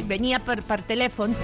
venia per telèfon.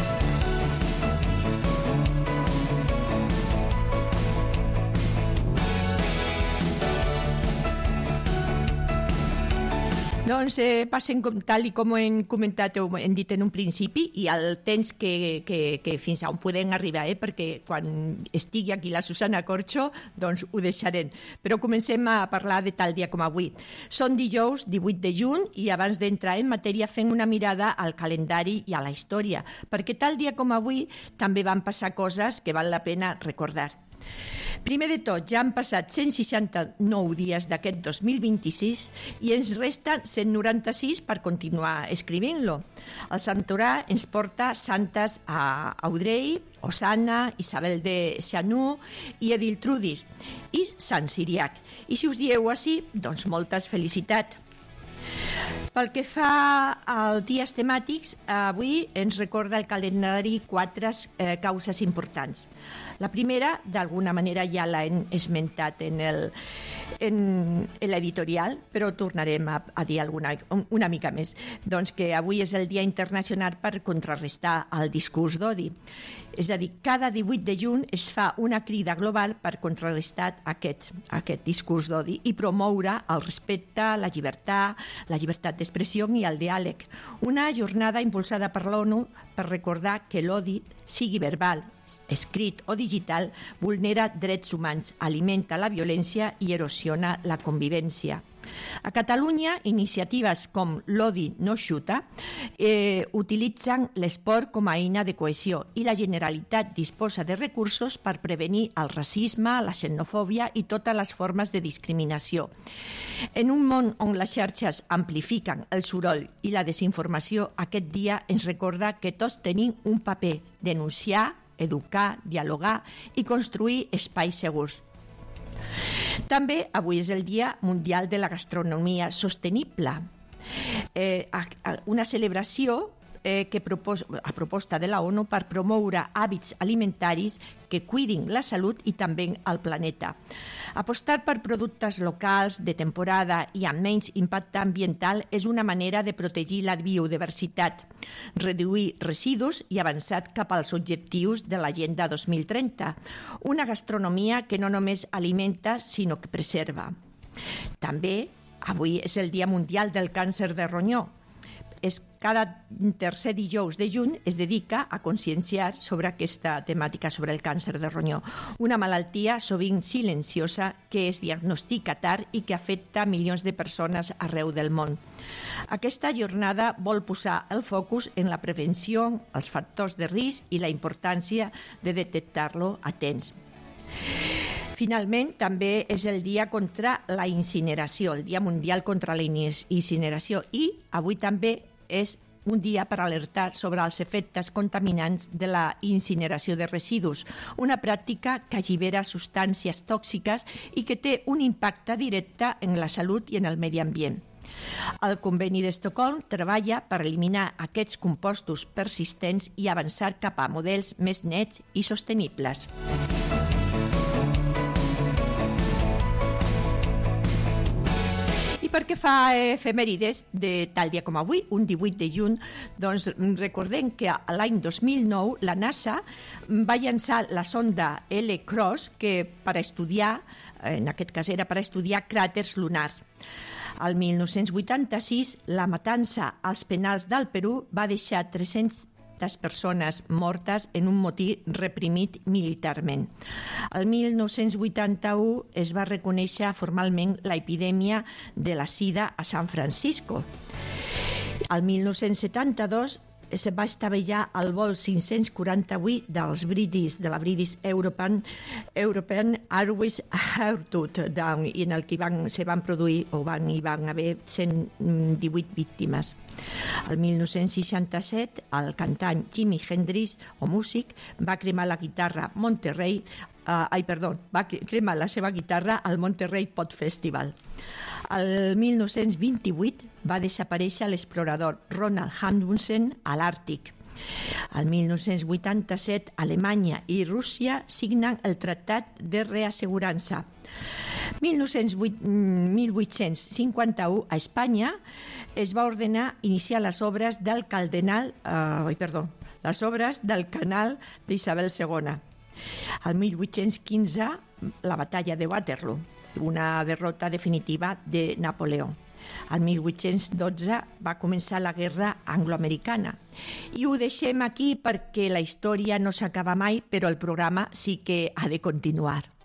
Doncs passen tal com hem comentat o hem dit en un principi, i el temps que fins a on podem arribar, perquè quan estigui aquí la Susana Corxo doncs ho deixarem. Però comencem a parlar de tal dia com avui. Són dijous 18 de juny i abans d'entrar en matèria fem una mirada al calendari i a la història, perquè tal dia com avui també van passar coses que val la pena recordar. Primer de tot, ja han passat 169 dies d'aquest 2026 i ens resten 196 per continuar escrivint-lo. El Sant Torà ens porta santes a Audrey, Osana, Isabel de Xanú i Ediltrudis i Sant Siriac. I si us dieu així, doncs moltes felicitats. Pel que fa als dies temàtics, avui ens recorda el calendari 4 causes importants. La primera, d'alguna manera ja l'hem esmentat en l'editorial, però tornarem a dir una mica més. Doncs que avui és el Dia Internacional per contrarrestar el discurs d'odi. És a dir, cada 18 de juny es fa una crida global per contrarrestar aquest discurs d'odi i promoure el respecte, la llibertat d'expressió i el diàleg. Una jornada impulsada per l'ONU per recordar que l'odi, sigui verbal, escrit o digital, vulnera drets humans, alimenta la violència i erosiona la convivència. A Catalunya, iniciatives com l'Odi no xuta utilitzen l'esport com a eina de cohesió i la Generalitat disposa de recursos per prevenir el racisme, la xenofòbia i totes les formes de discriminació. En un món on les xarxes amplifiquen el soroll i la desinformació, aquest dia ens recorda que tots tenim un paper: denunciar, educar, dialogar i construir espais segurs. També avui és el Dia Mundial de la Gastronomia Sostenible, una celebració a proposta de la ONU per promoure hàbits alimentaris que cuidin la salut i també el planeta. Apostar per productes locals, de temporada i amb menys impacte ambiental és una manera de protegir la biodiversitat, reduir residus i avançar cap als objectius de l'Agenda 2030. Una gastronomia que no només alimenta, sinó que preserva. També avui és el Dia Mundial del Càncer de Ronyó. Cada tercer dijous de juny es dedica a conscienciar sobre aquesta temàtica, sobre el càncer de ronyó, una malaltia sovint silenciosa que es diagnostica tard i que afecta milions de persones arreu del món. Aquesta jornada vol posar el focus en la prevenció, els factors de risc i la importància de detectar-lo a temps. Finalment, també és el dia contra la incineració, el Dia Mundial contra la incineració, i avui també és un dia per alertar sobre els efectes contaminants de la incineració de residus, una pràctica que allibera substàncies tòxiques i que té un impacte directe en la salut i en el medi ambient. El Conveni d'Estocolm treballa per eliminar aquests compostos persistents i avançar cap a models més nets i sostenibles. I perquè fa efemèrides de tal dia com avui, un 18 de juny, doncs recordem que l'any 2009 la NASA va llançar la sonda L-CROSS per estudiar, en aquest cas era per estudiar cràters lunars. Al 1986, la matança als Penals del Perú va deixar 300 persones mortes en un motí reprimit militarment. El 1981 es va reconèixer formalment l'epidèmia de la sida a San Francisco. El 1972 es va estavellar el vol 548 de la British European Airways Airtut, i en el que se van produir hi van haver 118 víctimes. El 1967, el cantant Jimi Hendrix, o músic, va cremar la seva guitarra al Monterey Pop Festival. El 1928 va desaparèixer l'explorador Ronald Amundsen a l'Àrtic. El 1987, Alemanya i Rússia signen el Tractat de Reassegurança. 1851, a Espanya, es va ordenar iniciar les obres del canal d'Isabel II. Al 1815, la batalla de Waterloo, una derrota definitiva de Napoleó. Al 1812 va començar la guerra angloamericana. I ho deixem aquí perquè la història no s'acaba mai, però el programa sí que ha de continuar.